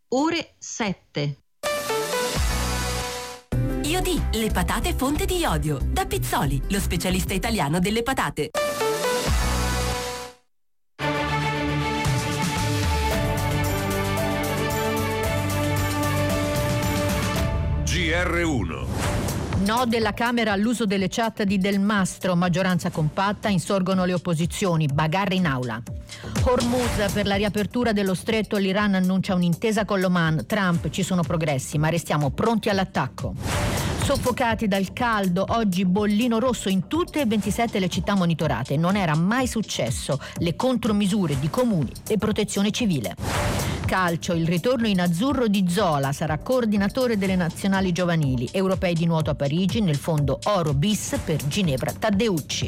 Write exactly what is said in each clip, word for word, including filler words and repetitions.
ore sette. Iodi, le patate fonte di iodio. Da Pizzoli, lo specialista italiano delle patate. G R uno. No della Camera all'uso delle chat di Del Mastro, maggioranza compatta, insorgono le opposizioni, bagarre in aula. Hormuz, per la riapertura dello stretto l'Iran annuncia un'intesa con l'Oman. Trump, ci sono progressi, ma restiamo pronti all'attacco. Soffocati dal caldo, oggi bollino rosso in tutte e ventisette le città monitorate. Non era mai successo. Le contromisure di comuni e protezione civile. Calcio, il ritorno in azzurro di Zola, sarà coordinatore delle nazionali giovanili. Europei di nuoto a Parigi, nel fondo Oro bis per Ginevra Taddeucci.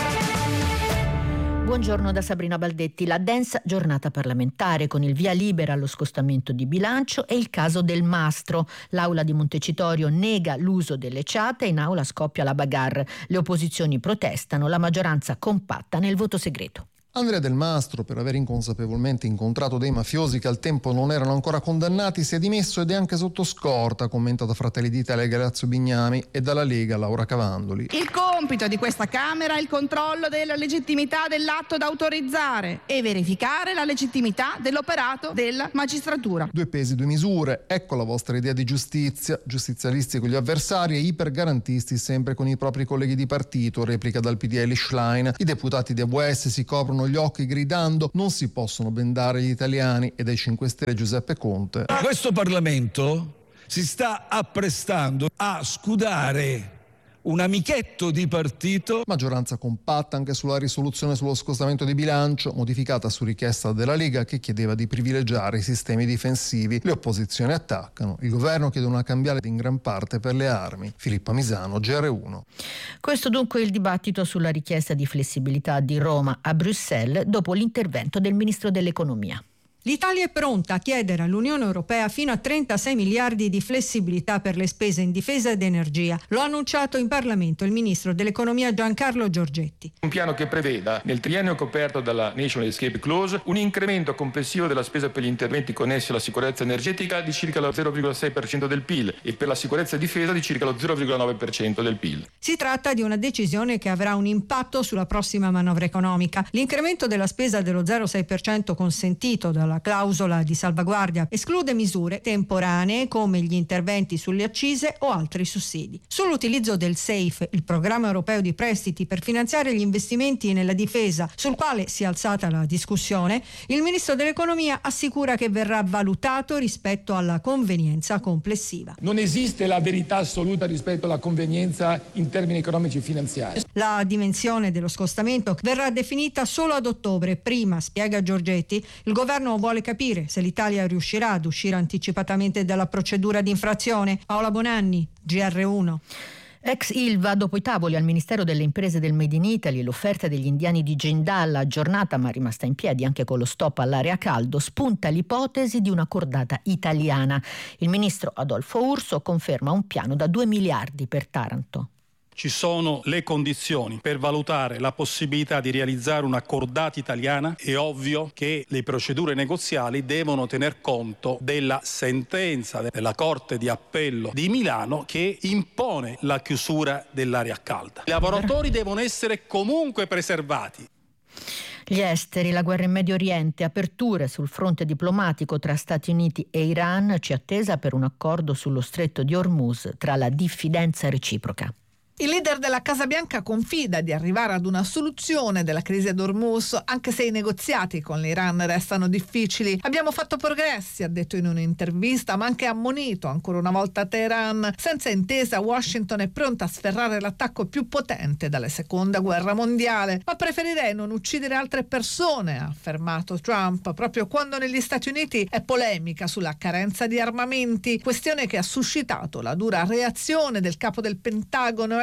Buongiorno da Sabrina Baldetti. La densa giornata parlamentare con il via libera allo scostamento di bilancio e il caso Del Mastro. L'aula di Montecitorio nega l'uso delle chat e in aula scoppia la bagarre. Le opposizioni protestano, la maggioranza compatta nel voto segreto. Andrea Del Mastro, per aver inconsapevolmente incontrato dei mafiosi che al tempo non erano ancora condannati, si è dimesso ed è anche sotto scorta, commenta da Fratelli d'Italia Galeazzo Bignami e dalla Lega Laura Cavandoli. Il compito di questa Camera è il controllo della legittimità dell'atto da autorizzare e verificare la legittimità dell'operato della magistratura. Due pesi, due misure, ecco la vostra idea di giustizia, giustizialisti con gli avversari e ipergarantisti sempre con i propri colleghi di partito, replica dal P D L Schlein. I deputati di A V S si coprono gli occhi gridando non si possono bendare gli italiani e dai cinque Stelle Giuseppe Conte. Questo Parlamento si sta apprestando a scudare un amichetto di partito. Maggioranza compatta anche sulla risoluzione sullo scostamento di bilancio, modificata su richiesta della Lega che chiedeva di privilegiare i sistemi difensivi. Le opposizioni attaccano. Il governo chiede una cambiale in gran parte per le armi. Filippa Misano, G R uno. Questo dunque il dibattito sulla richiesta di flessibilità di Roma a Bruxelles dopo l'intervento del ministro dell'economia. L'Italia è pronta a chiedere all'Unione Europea fino a trentasei miliardi di flessibilità per le spese in difesa ed energia. Lo ha annunciato in Parlamento il ministro dell'economia Giancarlo Giorgetti. Un piano che preveda, nel triennio coperto dalla National Escape Clause, un incremento complessivo della spesa per gli interventi connessi alla sicurezza energetica di circa lo zero virgola sei per cento del P I L e per la sicurezza e difesa di circa lo zero virgola nove per cento del P I L. Si tratta di una decisione che avrà un impatto sulla prossima manovra economica. L'incremento della spesa dello zero virgola sei per cento consentito dalla clausola di salvaguardia esclude misure temporanee come gli interventi sulle accise o altri sussidi. Sull'utilizzo del SAFE, il programma europeo di prestiti per finanziare gli investimenti nella difesa, sul quale si è alzata la discussione, il ministro dell'economia assicura che verrà valutato rispetto alla convenienza complessiva. Non esiste la verità assoluta rispetto alla convenienza in termini economici e finanziari. La dimensione dello scostamento verrà definita solo ad ottobre. Prima, spiega Giorgetti, il governo vuole capire se l'Italia riuscirà ad uscire anticipatamente dalla procedura di infrazione. Paola Bonanni, G R uno. Ex Ilva, dopo i tavoli al Ministero delle Imprese del Made in Italy, l'offerta degli indiani di Gendalla, aggiornata ma rimasta in piedi anche con lo stop all'area a caldo, spunta l'ipotesi di una cordata italiana. Il ministro Adolfo Urso conferma un piano da due miliardi per Taranto. Ci sono le condizioni per valutare la possibilità di realizzare una cordata italiana. È ovvio che le procedure negoziali devono tener conto della sentenza della Corte di Appello di Milano che impone la chiusura dell'area calda. I lavoratori devono essere comunque preservati. Gli esteri, la guerra in Medio Oriente, aperture sul fronte diplomatico tra Stati Uniti e Iran, c'è attesa per un accordo sullo stretto di Hormuz tra la diffidenza reciproca. Il leader della Casa Bianca confida di arrivare ad una soluzione della crisi ad Hormuz, anche se i negoziati con l'Iran restano difficili. Abbiamo fatto progressi, ha detto in un'intervista, ma anche ammonito ancora una volta Teheran. Senza intesa, Washington è pronta a sferrare l'attacco più potente dalla seconda guerra mondiale. Ma preferirei non uccidere altre persone, ha affermato Trump, proprio quando negli Stati Uniti è polemica sulla carenza di armamenti, questione che ha suscitato la dura reazione del capo del Pentagono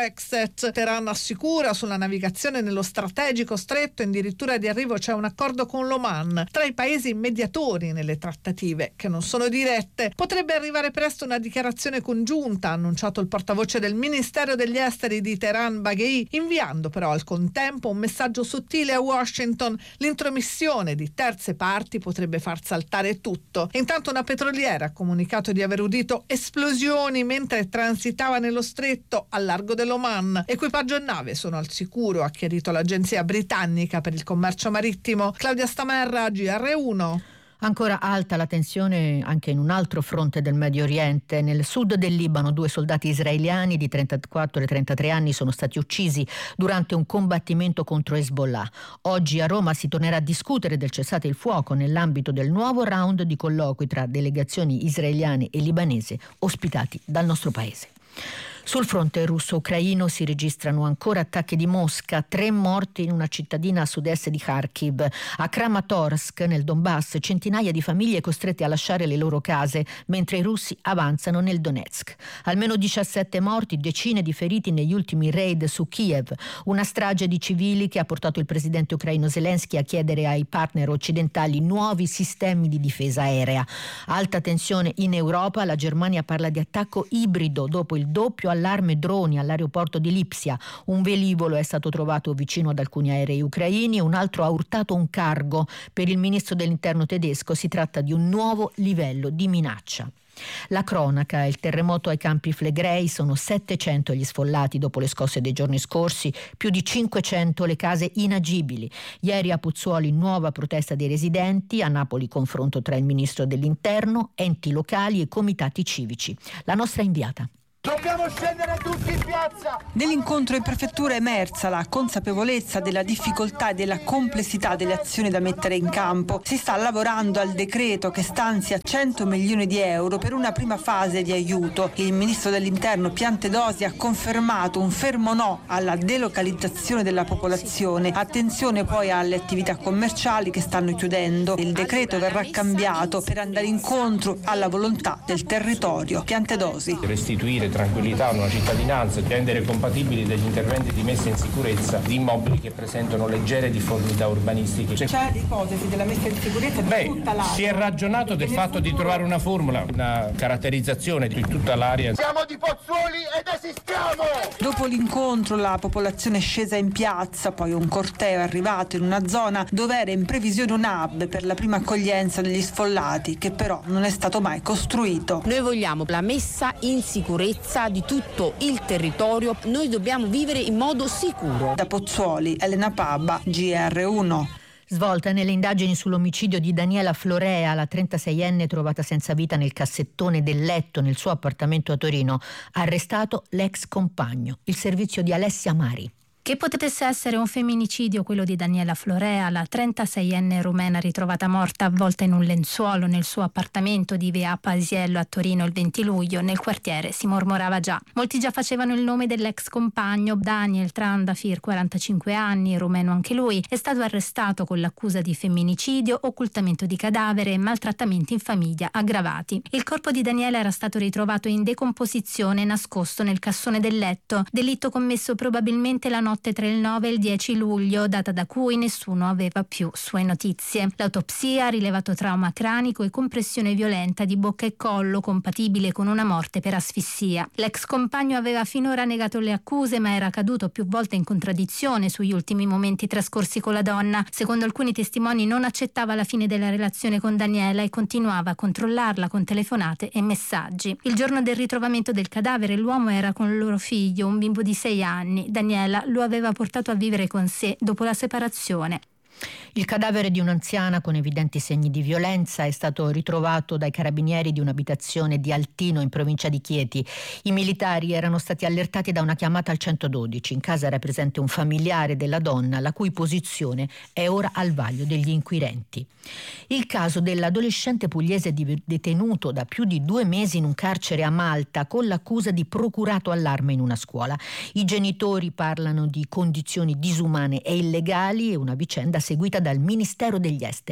Brexit. Teheran assicura sulla navigazione nello strategico stretto, addirittura di arrivo c'è un accordo con l'Oman. Tra i paesi mediatori nelle trattative, che non sono dirette, potrebbe arrivare presto una dichiarazione congiunta, ha annunciato il portavoce del Ministero degli Esteri di Teheran, Baghei, inviando però al contempo un messaggio sottile a Washington: l'intromissione di terze parti potrebbe far saltare tutto. Intanto una petroliera ha comunicato di aver udito esplosioni mentre transitava nello stretto al largo dell'Oman. Equipaggio e nave sono al sicuro, ha chiarito l'agenzia britannica per il commercio marittimo. Claudia Stamerra, G R uno. Ancora alta la tensione anche in un altro fronte del Medio Oriente. Nel sud del Libano due soldati israeliani di trentaquattro e trentatré anni sono stati uccisi durante un combattimento contro Hezbollah. Oggi a Roma si tornerà a discutere del cessate il fuoco nell'ambito del nuovo round di colloqui tra delegazioni israeliane e libanese ospitati dal nostro paese. Sul fronte russo-ucraino si registrano ancora attacchi di Mosca, tre morti in una cittadina a sud-est di Kharkiv. A Kramatorsk, nel Donbass, centinaia di famiglie costrette a lasciare le loro case mentre i russi avanzano nel Donetsk. Almeno diciassette morti, decine di feriti negli ultimi raid su Kiev. Una strage di civili che ha portato il presidente ucraino Zelensky a chiedere ai partner occidentali nuovi sistemi di difesa aerea. Alta tensione in Europa, la Germania parla di attacco ibrido dopo il doppio allarme droni all'aeroporto di Lipsia. Un velivolo è stato trovato vicino ad alcuni aerei ucraini e un altro ha urtato un cargo. Per il ministro dell'interno tedesco si tratta di un nuovo livello di minaccia. La cronaca: il terremoto ai Campi Flegrei, sono settecento gli sfollati dopo le scosse dei giorni scorsi, più di cinquecento le case inagibili. Ieri a Pozzuoli nuova protesta dei residenti, a Napoli confronto tra il ministro dell'interno, enti locali e comitati civici. La nostra inviata. Dobbiamo scendere tutti in piazza! Nell'incontro in prefettura è emersa la consapevolezza della difficoltà e della complessità delle azioni da mettere in campo. Si sta lavorando al decreto che stanzia cento milioni di euro per una prima fase di aiuto. Il ministro dell'interno Piantedosi ha confermato un fermo no alla delocalizzazione della popolazione. Attenzione poi alle attività commerciali che stanno chiudendo. Il decreto verrà cambiato per andare incontro alla volontà del territorio. Piantedosi. Restituire tranquillità a una cittadinanza e rendere compatibili degli interventi di messa in sicurezza di immobili che presentano leggere difformità urbanistiche. C'è l'ipotesi della messa in sicurezza di Beh, tutta l'area. Si è ragionato del fatto di trovare una formula, una caratterizzazione di tutta l'area. Siamo di Pozzuoli ed esistiamo! Dopo l'incontro la popolazione è scesa in piazza, poi un corteo è arrivato in una zona dove era in previsione un hub per la prima accoglienza degli sfollati, che però non è stato mai costruito. Noi vogliamo la messa in sicurezza di tutto il territorio, noi dobbiamo vivere in modo sicuro. Da Pozzuoli, Elena Pabba, G R uno. Svolta nelle indagini sull'omicidio di Daniela Florea, la trentaseienne trovata senza vita nel cassettone del letto nel suo appartamento a Torino, arrestato l'ex compagno, il servizio di Alessia Mari. Che potesse essere un femminicidio quello di Daniela Florea, la trentaseienne rumena ritrovata morta avvolta in un lenzuolo nel suo appartamento di via Pasiello a Torino il venti luglio, nel quartiere si mormorava già. Molti già facevano il nome dell'ex compagno. Daniel Trandafir, quarantacinque anni, rumeno anche lui, è stato arrestato con l'accusa di femminicidio, occultamento di cadavere e maltrattamenti in famiglia aggravati. Il corpo di Daniela era stato ritrovato in decomposizione nascosto nel cassone del letto, delitto commesso probabilmente la notte tra il nove e il dieci luglio, data da cui nessuno aveva più sue notizie. L'autopsia ha rilevato trauma cranico e compressione violenta di bocca e collo compatibile con una morte per asfissia. L'ex compagno aveva finora negato le accuse, ma era caduto più volte in contraddizione sugli ultimi momenti trascorsi con la donna. Secondo alcuni testimoni non accettava la fine della relazione con Daniela e continuava a controllarla con telefonate e messaggi. Il giorno del ritrovamento del cadavere l'uomo era con il loro figlio, un bimbo di sei anni. Daniela lo aveva portato a vivere con sé dopo la separazione. Il cadavere di un'anziana con evidenti segni di violenza è stato ritrovato dai carabinieri di un'abitazione di Altino in provincia di Chieti. I militari erano stati allertati da una chiamata al centododici. In casa era presente un familiare della donna, la cui posizione è ora al vaglio degli inquirenti. Il caso dell'adolescente pugliese detenuto da più di due mesi in un carcere a Malta con l'accusa di procurato allarme in una scuola. I genitori parlano di condizioni disumane e illegali e una vicenda seguita dal Ministero degli Esteri.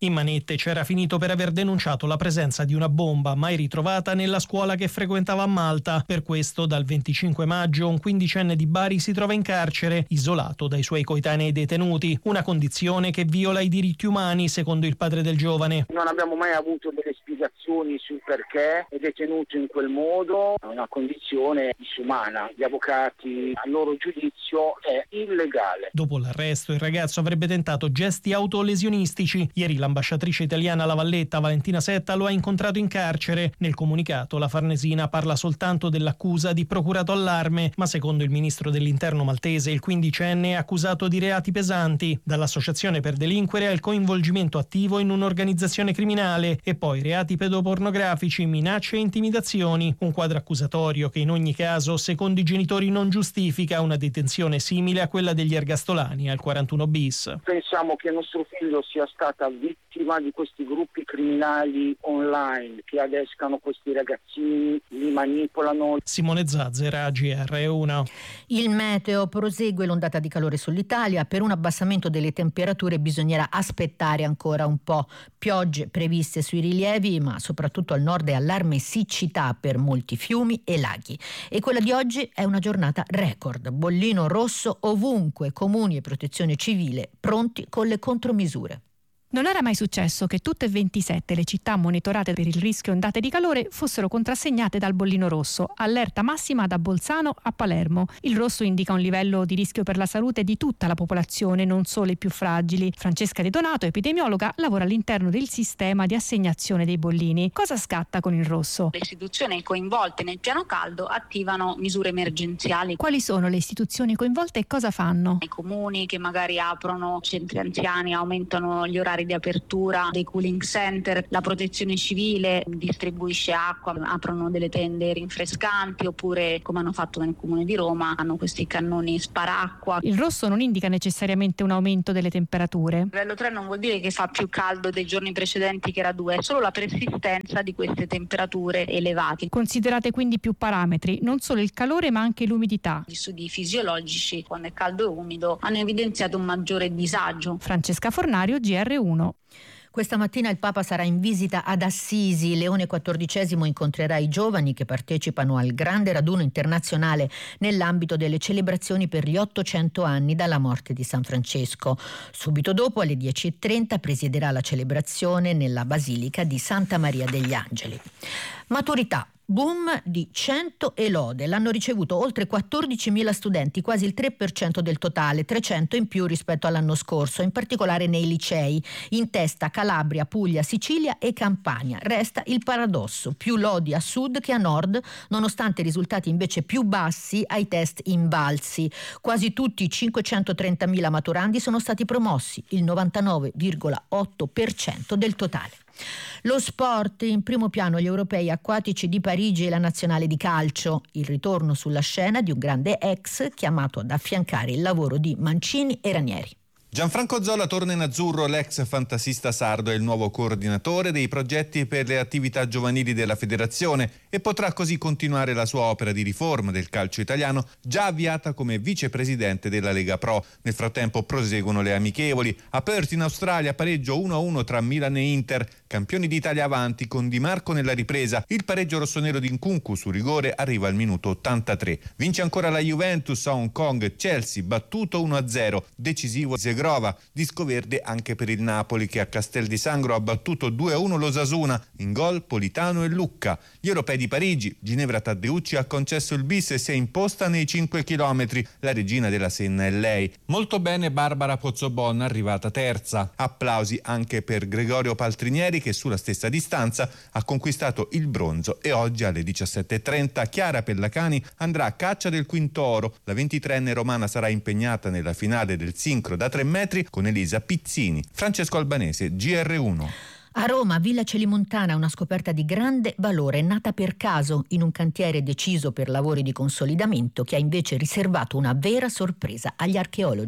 In manette c'era finito per aver denunciato la presenza di una bomba mai ritrovata nella scuola che frequentava a Malta. Per questo dal venticinque maggio un quindicenne di Bari si trova in carcere, isolato dai suoi coetanei detenuti, una condizione che viola i diritti umani secondo il padre del giovane. Non abbiamo mai avuto delle spiegazioni sul perché è detenuto in quel modo, è una condizione disumana. Gli avvocati, a loro giudizio, è illegale. Dopo l'arresto il ragazzo avrebbe tentato gesti autolesionistici. Ieri l'ambasciatrice italiana a La Valletta, Valentina Setta, lo ha incontrato in carcere. Nel comunicato la Farnesina parla soltanto dell'accusa di procurato allarme, ma secondo il ministro dell'interno maltese il quindicenne è accusato di reati pesanti, dall'associazione per delinquere al coinvolgimento attivo in un'organizzazione criminale e poi reati pedopornografici, minacce e intimidazioni. Un quadro accusatorio che in ogni caso, secondo i genitori, non giustifica una detenzione simile a quella degli ergastolani al quarantuno bis. Pensiamo che nostro figlio sia stata vittima di questi gruppi criminali online che adescano questi ragazzini, li manipolano. Simone Zazzera, G R uno. Il meteo: prosegue l'ondata di calore sull'Italia. Per un abbassamento delle temperature bisognerà aspettare ancora un po'. Piogge previste sui rilievi, ma soprattutto al nord è allarme siccità per molti fiumi e laghi. E quella di oggi è una giornata record. Bollino rosso ovunque, comuni e protezione civile pronti con le contromisure. Non era mai successo che tutte e ventisette le città monitorate per il rischio ondate di calore fossero contrassegnate dal bollino rosso, allerta massima da Bolzano a Palermo. Il rosso indica un livello di rischio per la salute di tutta la popolazione, non solo i più fragili. Francesca De Donato, epidemiologa, lavora all'interno del sistema di assegnazione dei bollini. Cosa scatta con il rosso? Le istituzioni coinvolte nel piano caldo attivano misure emergenziali. Quali sono le istituzioni coinvolte e cosa fanno? I comuni che magari aprono centri anziani, aumentano gli orari di apertura dei cooling center, la protezione civile distribuisce acqua, aprono delle tende rinfrescanti, oppure come hanno fatto nel comune di Roma hanno questi cannoni sparacqua. Il rosso non indica necessariamente un aumento delle temperature. Il livello tre non vuol dire che fa più caldo dei giorni precedenti che era due, è solo la persistenza di queste temperature elevate. Considerate quindi più parametri, non solo il calore ma anche l'umidità. Gli studi fisiologici, quando è caldo e umido, hanno evidenziato un maggiore disagio. Francesca Fornario, G R uno. Questa mattina il Papa sarà in visita ad Assisi. Leone quattordicesimo incontrerà i giovani che partecipano al grande raduno internazionale nell'ambito delle celebrazioni per gli ottocento anni dalla morte di San Francesco. Subito dopo, alle dieci e trenta, presiederà la celebrazione nella Basilica di Santa Maria degli Angeli. Maturità. Boom di cento e lode. L'hanno ricevuto oltre quattordicimila studenti, quasi il tre per cento del totale, trecento in più rispetto all'anno scorso, in particolare nei licei. In testa Calabria, Puglia, Sicilia e Campania. Resta il paradosso: più lodi a sud che a nord, nonostante risultati invece più bassi ai test invalsi. Quasi tutti i cinquecentotrentamila maturandi sono stati promossi, il novantanove virgola otto per cento del totale. Lo sport: in primo piano gli europei acquatici di Parigi e la nazionale di calcio. Il ritorno sulla scena di un grande ex chiamato ad affiancare il lavoro di Mancini e Ranieri. Gianfranco Zola torna in azzurro, l'ex fantasista sardo è il nuovo coordinatore dei progetti per le attività giovanili della federazione e potrà così continuare la sua opera di riforma del calcio italiano già avviata come vicepresidente della Lega Pro. Nel frattempo proseguono le amichevoli. A Perth in Australia, pareggio uno a uno tra Milan e Inter, campioni d'Italia avanti con Di Marco nella ripresa. Il pareggio rossonero di Nkunku su rigore arriva al minuto ottantatré. Vince ancora la Juventus a Hong Kong, Chelsea battuto uno a zero, decisivo Zegro. Disco verde anche per il Napoli che a Castel di Sangro ha battuto due a uno l'Osasuna, in gol Politano e Lucca. Gli europei di Parigi, Ginevra Taddeucci ha concesso il bis e si è imposta nei cinque chilometri, la regina della Senna è lei. Molto bene Barbara Pozzobon, arrivata terza. Applausi anche per Gregorio Paltrinieri che sulla stessa distanza ha conquistato il bronzo e oggi alle diciassette e trenta Chiara Pellacani andrà a caccia del quinto oro. La ventitreenne romana sarà impegnata nella finale del sincro da tre metri con Elisa Pizzini. Francesco Albanese, G R uno. A Roma, Villa Celimontana, una scoperta di grande valore, nata per caso in un cantiere deciso per lavori di consolidamento che ha invece riservato una vera sorpresa agli archeologi.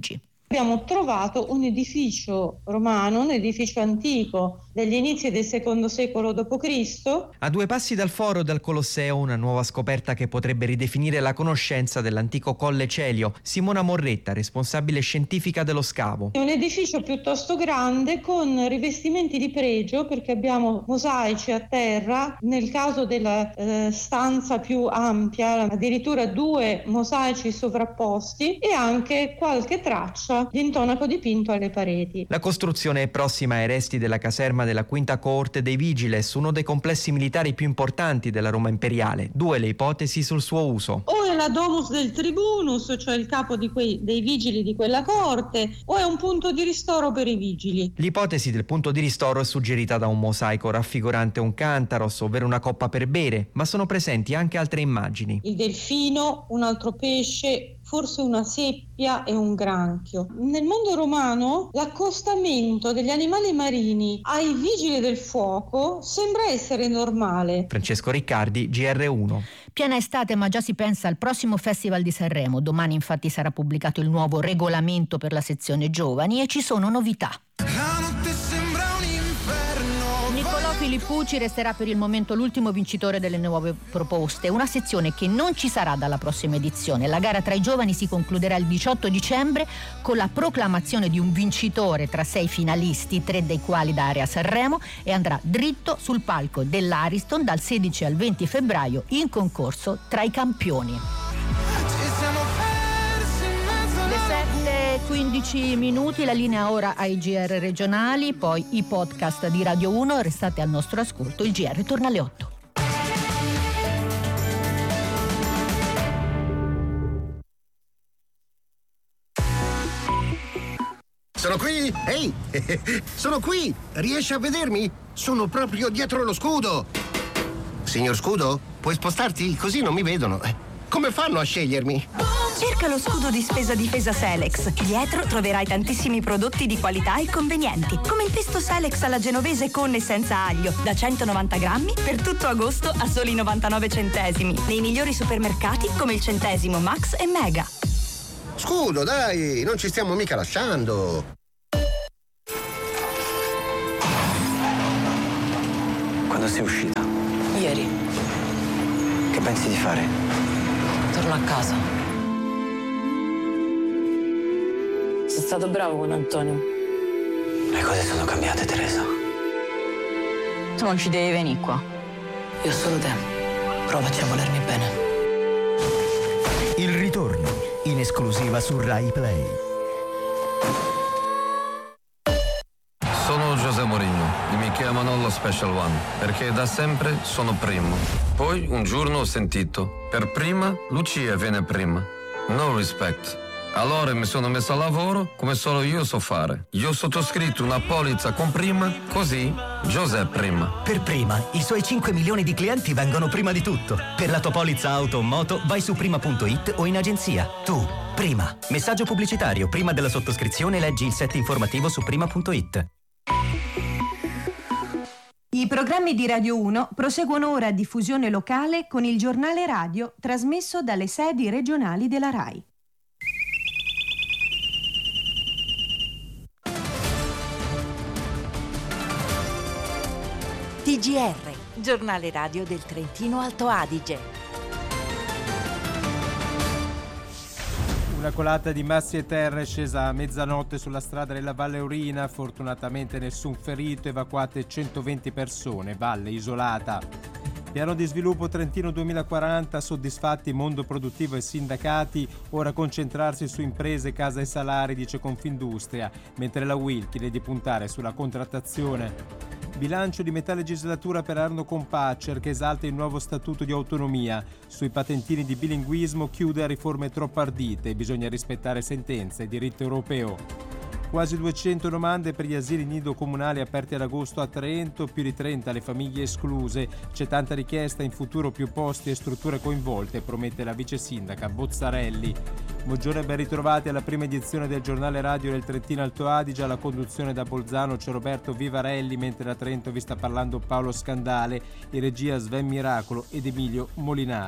Abbiamo trovato un edificio romano, un edificio antico degli inizi del secondo secolo dopo Cristo. A due passi dal foro e dal Colosseo, una nuova scoperta che potrebbe ridefinire la conoscenza dell'antico Colle Celio. Simona Morretta, responsabile scientifica dello scavo. È un edificio piuttosto grande con rivestimenti di pregio, perché abbiamo mosaici a terra, nel caso della eh, stanza più ampia addirittura due mosaici sovrapposti e anche qualche traccia di intonaco dipinto alle pareti. La costruzione è prossima ai resti della caserma della quinta coorte dei Vigiles, uno dei complessi militari più importanti della Roma imperiale. Due le ipotesi sul suo uso. O è la domus del tribunus, cioè il capo di quei, dei vigili di quella corte, o è un punto di ristoro per i vigili. L'ipotesi del punto di ristoro è suggerita da un mosaico raffigurante un cantaros, ovvero una coppa per bere, ma sono presenti anche altre immagini. Il delfino, un altro pesce, forse una seppia e un granchio. Nel mondo romano l'accostamento degli animali marini ai vigili del fuoco sembra essere normale. Francesco Riccardi, G R uno. Piena estate, ma già si pensa al prossimo Festival di Sanremo. Domani infatti sarà pubblicato il nuovo regolamento per la sezione giovani e ci sono novità. Nicolò Filippucci resterà per il momento l'ultimo vincitore delle nuove proposte, una sezione che non ci sarà dalla prossima edizione. La gara tra i giovani si concluderà il diciotto dicembre con la proclamazione di un vincitore tra sei finalisti, tre dei quali da Area Sanremo, e andrà dritto sul palco dell'Ariston dal sedici al venti febbraio in concorso tra i campioni. quindici minuti, la linea ora ai G R regionali, poi i podcast di Radio uno. Restate al nostro ascolto, il G R torna alle otto. Sono qui? Ehi, sono qui! Riesci a vedermi? Sono proprio dietro lo scudo! Signor Scudo, puoi spostarti? Così non mi vedono. Come fanno a scegliermi? Cerca lo scudo di spesa difesa Selex. Dietro troverai tantissimi prodotti di qualità e convenienti, come il pesto Selex alla genovese con e senza aglio, da centonovanta grammi per tutto agosto a soli novantanove centesimi, nei migliori supermercati come il Centesimo, Max e Mega. Scudo, dai, non ci stiamo mica lasciando. Quando sei uscita? Ieri. Che pensi di fare? Torno a casa. Sei stato bravo con Antonio. Le cose sono cambiate, Teresa. Tu non ci devi venire qua. Io ho solo te. Provaci a volermi bene. Il ritorno, in esclusiva su Rai Play. Sono José Mourinho e mi chiamano lo Special One, perché da sempre sono primo. Poi un giorno ho sentito, per prima Lucia viene prima. No respect. Allora mi sono messo a lavoro come solo io so fare. Io ho sottoscritto una polizza con Prima, così José Prima. Per Prima, i suoi cinque milioni di clienti vengono prima di tutto. Per la tua polizza auto o moto vai su prima punto it o in agenzia. Tu, Prima. Messaggio pubblicitario. Prima della sottoscrizione leggi il set informativo su prima punto it. I programmi di Radio uno proseguono ora a diffusione locale con il giornale radio trasmesso dalle sedi regionali della Rai. T G R, giornale radio del Trentino Alto Adige. Una colata di massi e terre scesa a mezzanotte sulla strada della Valle Urina, fortunatamente nessun ferito, evacuate centoventi persone, valle isolata. Piano di sviluppo Trentino duemilaquaranta, soddisfatti mondo produttivo e sindacati, ora concentrarsi su imprese, casa e salari, dice Confindustria, mentre la U I L chiede di puntare sulla contrattazione. Bilancio di metà legislatura per Arno Compaccer, che esalta il nuovo statuto di autonomia. Sui patentini di bilinguismo chiude a riforme troppo ardite, bisogna rispettare sentenze e diritto europeo. Quasi duecento domande per gli asili nido comunali aperti ad agosto a Trento, più di trenta le famiglie escluse. C'è tanta richiesta, in futuro più posti e strutture coinvolte, promette la vice sindaca Bozzarelli. Buongiorno e ben ritrovati alla prima edizione del giornale radio del Trentino Alto Adige. Alla conduzione da Bolzano c'è Roberto Vivarelli, mentre da Trento vi sta parlando Paolo Scandale, in regia Sven Miracolo ed Emilio Molinari.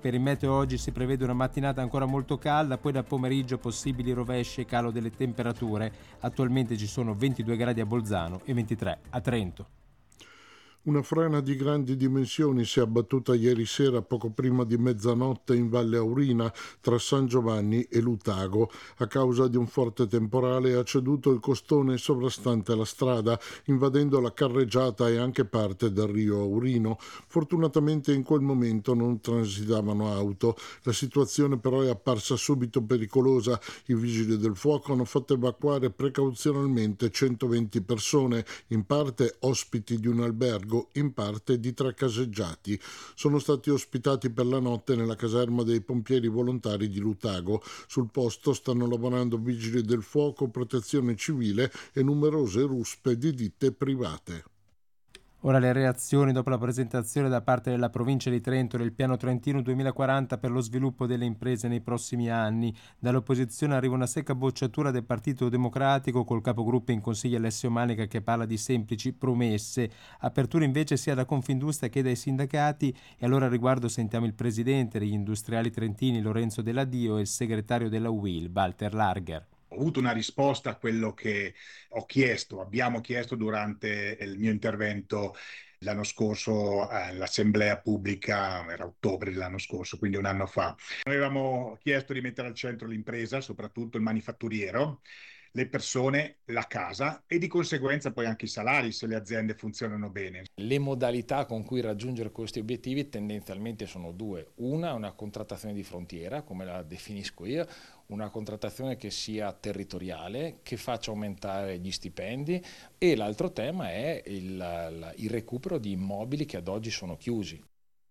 Per il meteo oggi si prevede una mattinata ancora molto calda, poi dal pomeriggio possibili rovesci e calo delle temperature. Attualmente ci sono ventidue gradi a Bolzano e ventitré a Trento. Una frana di grandi dimensioni si è abbattuta ieri sera poco prima di mezzanotte in Valle Aurina tra San Giovanni e Lutago. A causa di un forte temporale ha ceduto il costone sovrastante la strada, invadendo la carreggiata e anche parte del Rio Aurino. Fortunatamente in quel momento non transitavano auto. La situazione però è apparsa subito pericolosa. I vigili del fuoco hanno fatto evacuare precauzionalmente centoventi persone, in parte ospiti di un albergo, in parte di tre caseggiati. Sono stati ospitati per la notte nella caserma dei pompieri volontari di Lutago. Sul posto stanno lavorando vigili del fuoco, protezione civile e numerose ruspe di ditte private. Ora le reazioni dopo la presentazione da parte della provincia di Trento del piano Trentino duemilaquaranta per lo sviluppo delle imprese nei prossimi anni. Dall'opposizione arriva una secca bocciatura del Partito Democratico col capogruppo in consiglio Alessio Manica che parla di semplici promesse. Apertura invece sia da Confindustria che dai sindacati, e allora al riguardo sentiamo il presidente degli industriali trentini Lorenzo Della Dio e il segretario della U I L Walter Larger. Ho avuto una risposta a quello che ho chiesto, abbiamo chiesto durante il mio intervento l'anno scorso all'assemblea pubblica, era ottobre dell'anno scorso, quindi un anno fa. Avevamo chiesto di mettere al centro l'impresa, soprattutto il manifatturiero, le persone, la casa e di conseguenza poi anche i salari se le aziende funzionano bene. Le modalità con cui raggiungere questi obiettivi tendenzialmente sono due. Una è una contrattazione di frontiera, come la definisco io, una contrattazione che sia territoriale, che faccia aumentare gli stipendi, e l'altro tema è il, il recupero di immobili che ad oggi sono chiusi.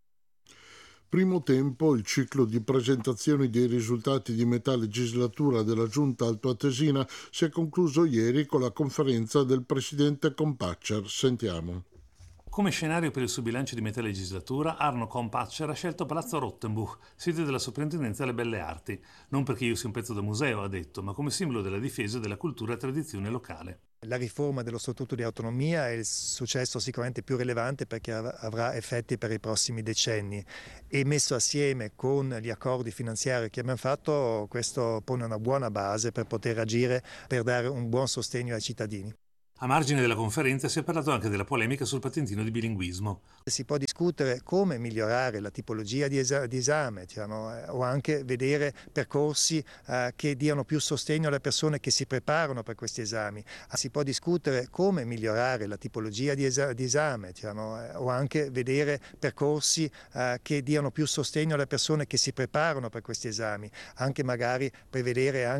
Primo tempo, il ciclo di presentazioni dei risultati di metà legislatura della Giunta altoatesina si è concluso ieri con la conferenza del presidente Compaccer. Sentiamo. Come scenario per il suo bilancio di metà legislatura, Arno Compaccer ha scelto Palazzo Rottenbuch, sede della Soprintendenza alle Belle Arti. Non perché io sia un pezzo da museo, ha detto, ma come simbolo della difesa della cultura e tradizione locale. La riforma dello Statuto di Autonomia è il successo sicuramente più rilevante perché avrà effetti per i prossimi decenni e messo assieme con gli accordi finanziari che abbiamo fatto, questo pone una buona base per poter agire, per dare un buon sostegno ai cittadini. A margine della conferenza si è parlato anche della polemica sul patentino di bilinguismo. Si può discutere come migliorare la tipologia di, esa- di esame, diciamo, eh, o anche vedere percorsi eh, che diano più sostegno alle persone che si preparano per questi esami. Si può discutere come migliorare la tipologia di, esa- di esame, diciamo, eh, o anche vedere percorsi eh, che diano più sostegno alle persone che si preparano per questi esami, anche magari prevedere anche